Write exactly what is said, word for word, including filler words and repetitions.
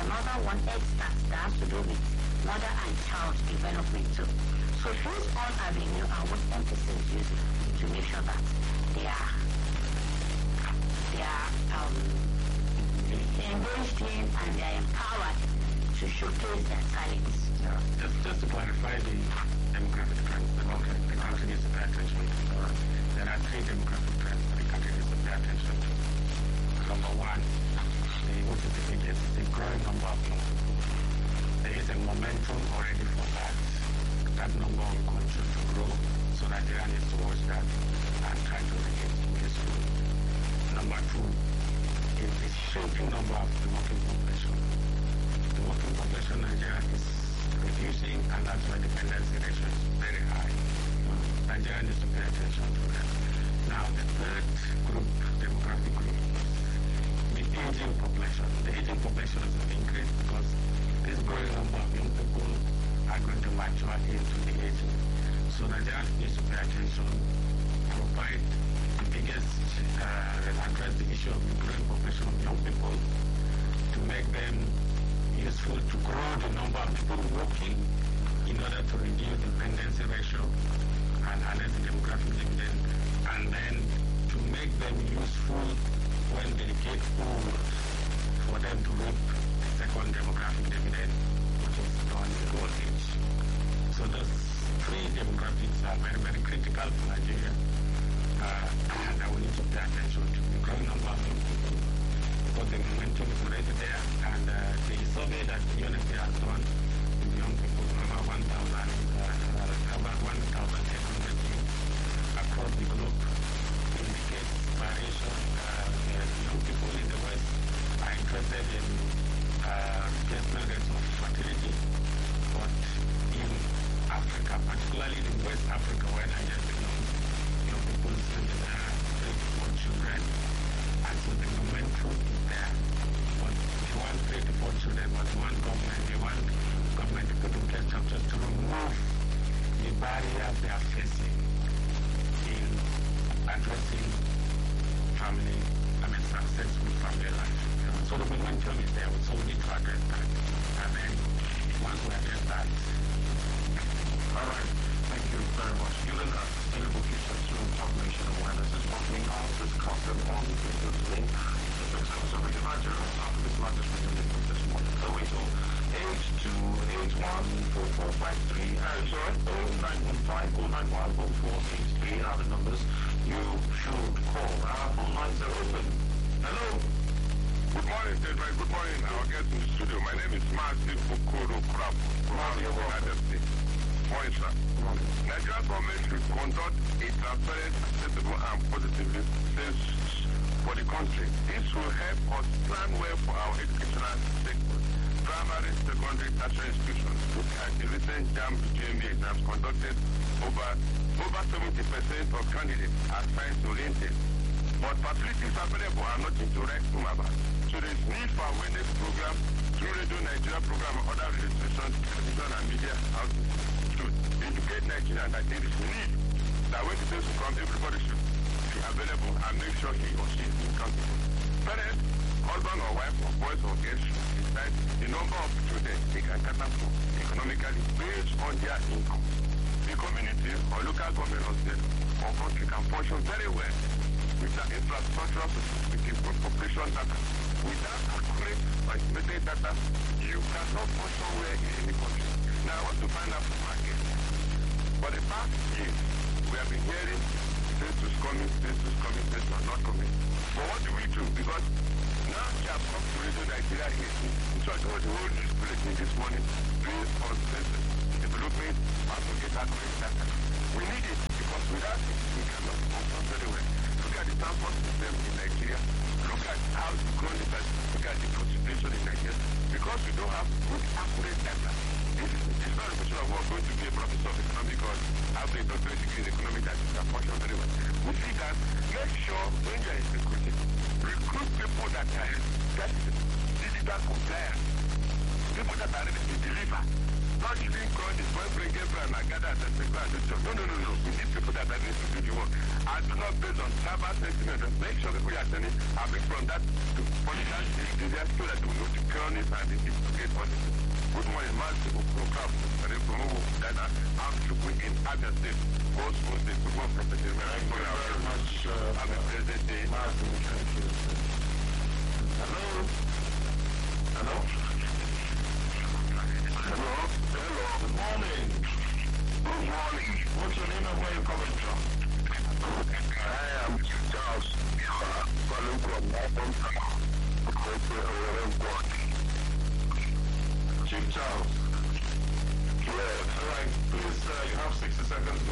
another one extract that has to do with mother and child development too. So those all avenue are what M P C is using to make sure that they are they are um, engaged in and they are empowered to showcase their talents. Yeah. Just, just to clarify the demographic trends the country, the country needs to pay attention to. Uh, there are three demographic trends that the country needs to pay attention to. Number one, the, what is the biggest, the growing number of young people. There is a momentum already for that. That number will continue to grow, so Nigeria needs to watch that and try to reduce this growth. Number two is the shrinking number of the working population. The working population in Nigeria is reducing, and that's why dependency ratio is very high. Nigeria needs to pay attention to that. Now, the third group, demographic group, the aging population. The aging population is increased because this growing number of young people are going to mature into the aging. So Nigeria needs to pay attention, provide the biggest, uh, address the issue of the growing population of young people to make them useful to grow the number of people working in order to reduce dependency ratio and harness the demographic dividend, and then to make them useful when they get old for them to reap the second demographic dividend, which is on the old age. So those three demographics are very, very critical for Nigeria, uh, that we need to pay attention to. The growing number of young people, because the momentum is already there, and uh, the survey that the U N F P A has done with young people, over one thousand, uh, about one thousand eight hundred youth across the globe, indicates variation. Uh, young people in the West are interested in uh, replacement rates of fertility, but in Africa, particularly in West Africa, where Nigeria belongs, young people still desire three to four children, and so the momentum is there. But they want three to four children, but one government, they want government to put in place chapters to remove the barriers they are facing in addressing family, I mean successful family life. So the momentum is there, so we need to address that. And then once we address that, all right, thank you very much. Given that sustainable future through population awareness is what we are discussing on the video today. The six episode of Radio Nigeria, after this largest radio network this morning. So we go eight two eight one four four five three and sorry, oh nine one five oh nine one oh four eight three are the numbers you should call. Our phone lines are open. Hello. Good morning, gentlemen. Good morning. Our guest in the studio. My name is Martin Okoro Krab from the United States. Morning, sir. Morning. Nigerian government should conduct a transparent, accessible, and positive census for the country. This will help us plan well for our educational sector. Primary, secondary, tertiary institutions. Look at the recent JAMB G M B exams conducted. Over over seventy percent of candidates are science-oriented. But facilities available are not to write home about. So there is need for awareness program through Radio Nigeria program and other radio stations, television and media houses to educate Nigerians that there is need that when the person comes, everybody should be available and make sure he or she is accountable. Parents, husband or wife or boys or girls should decide the number of children they can cater for economically based on their income. The community or local government or state or country can function very well with the infrastructural sophisticated population data. Without accurate or estimated data, you cannot function well in any country. Now I want to find out from my guest. For the past years, we have been hearing census coming, census coming, census not coming. But what do we do? Because now we have come to Radio Nigeria again. So I told the whole news bulletin this morning based on census development and to get accurate data. We need it because without it, we cannot function very well. Look at the transport system in Nigeria. Look at how it's growing. Look at the concentration in Nigeria. Because we don't have good, accurate data. This is it's not a question of we're going to be a professor of economics or have a doctorate degree in economics that you can function very well. We see that make sure when you are recruiting, recruit people that are that digital compliant, people that are ready to deliver. not using call his boyfriend, girlfriend, and gather at a particular church. No, no, no, no. We need people that are going to do the work. I do not based on cyber sentiment. Make sure people are sending are big from that to politics is there so that we know the cronies and the people to get politics. Good morning, Master Program, and the promoter that are out to win in other states. Most most states, we want property. Thank you very much. Have a pleasant day. Master, thank you. Hello? Hello? Hello? Hello? Good morning. Good morning. What's your name and where are you coming from? I am Charles, uh, calling from my hometown. Chief Charles. Yes. All right, please, uh, you have sixty seconds.